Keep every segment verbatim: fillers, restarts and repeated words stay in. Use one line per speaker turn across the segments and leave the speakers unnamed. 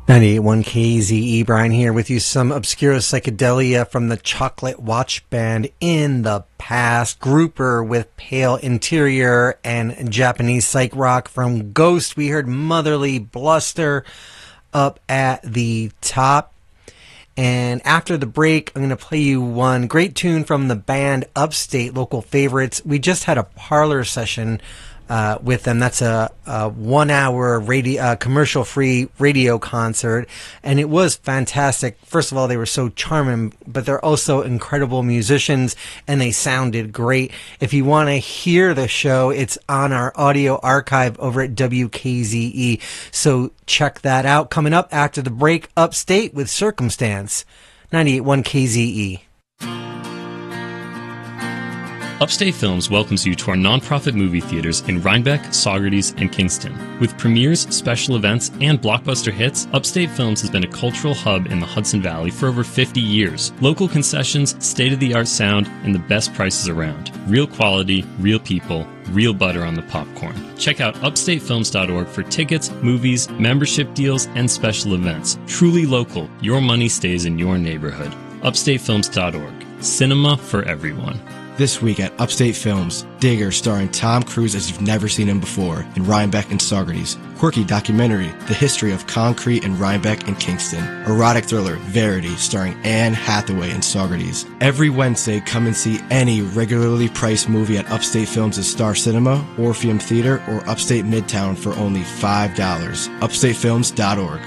ninety-eight point one K Z E, Brian here with you. Some obscure psychedelia from the Chocolate Watch Band in the past. Grouper with Pale Interior and Japanese psych rock from Ghost. We heard Motherly Bluster up at the top. And after the break, I'm going to play you one great tune from the band Upstate, local favorites. We just had a parlor session Uh, with them. That's a, a one-hour radio, uh, commercial-free radio concert, and it was fantastic. First of all, they were so charming, but they're also incredible musicians, and they sounded great. If you want to hear the show, it's on our audio archive over at W K Z E, so check that out. Coming up after the break, Upstate with Circumstance, ninety-eight point one K Z E.
Upstate Films welcomes you to our nonprofit movie theaters in Rhinebeck, Saugerties, and Kingston. With premieres, special events, and blockbuster hits, Upstate Films has been a cultural hub in the Hudson Valley for over fifty years. Local concessions, state-of-the-art sound, and the best prices around. Real quality, real people, real butter on the popcorn. Check out upstate films dot org for tickets, movies, membership deals, and special events. Truly local, your money stays in your neighborhood. upstate films dot org. Cinema for everyone.
This week at Upstate Films, Digger starring Tom Cruise as you've never seen him before in Rhinebeck and Saugerties. Quirky documentary, The History of Concrete in Rhinebeck and Kingston. Erotic thriller, Verity, starring Anne Hathaway in Saugerties. Every Wednesday, come and see any regularly priced movie at Upstate Films' Star Cinema, Orpheum Theater, or Upstate Midtown for only five dollars. upstate films dot org.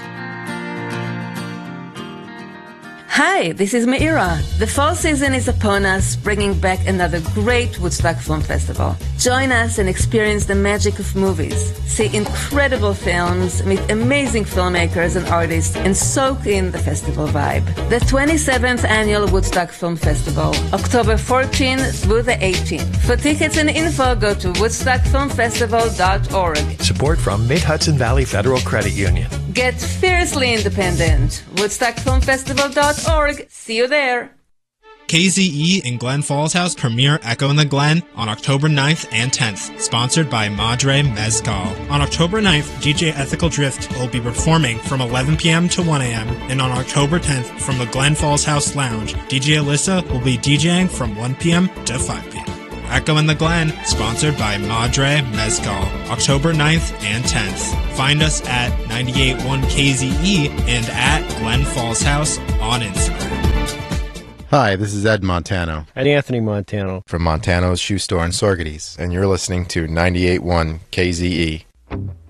Hi, this is Meira. The fall season is upon us, bringing back another great Woodstock Film Festival. Join us and experience the magic of movies. See incredible films, meet amazing filmmakers and artists, and soak in the festival vibe. The twenty-seventh Annual Woodstock Film Festival, October fourteenth through the eighteenth. For tickets and info, go to woodstock film festival dot org.
Support from Mid-Hudson Valley Federal Credit Union.
Get fiercely independent. woodstock film festival dot org. See you there.
K Z E and Glen Falls House premiere Echo in the Glen on October ninth and tenth, sponsored by Madre Mezcal. On October ninth, D J Ethical Drift will be performing from eleven p.m. to one a.m., and on October tenth, from the Glen Falls House Lounge, D J Alyssa will be DJing from one p.m. to five p.m. Echo in the Glen, sponsored by Madre Mezcal, October ninth and tenth. Find us at ninety-eight point one K Z E and at Glen Falls House on Instagram.
Hi, this is Ed Montano.
And Anthony Montano.
From Montano's Shoe Store in Saugerties, and you're listening to ninety-eight point one K Z E.